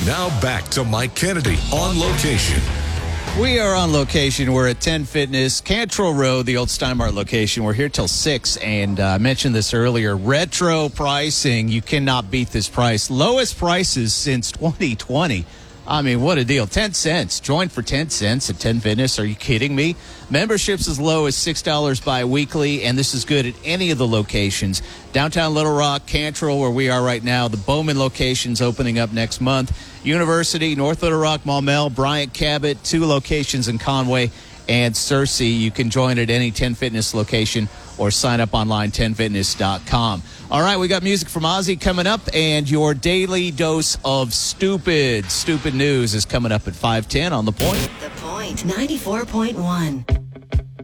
Now back to Mike Kennedy on location. We are on location. We're at 10 Fitness, Cantrell Road, the old Steinmart location. We're here till 6, and I mentioned this earlier. Retro pricing. You cannot beat this price. Lowest prices since 2020. I mean, what a deal. 10 cents. Join for 10 cents at 10 Fitness. Are you kidding me? Memberships as low as $6 bi-weekly, and this is good at any of the locations. Downtown Little Rock, Cantrell, where we are right now. The Bowman location's opening up next month. University, North Little Rock, Maumelle, Bryant, Cabot, 2 locations in Conway, and Searcy. You can join at any 10 Fitness location or sign up online, 10fitness.com. All right, we got music from Ozzy coming up, and your daily dose of stupid news is coming up at 5:10 on The Point. The Point 94.1.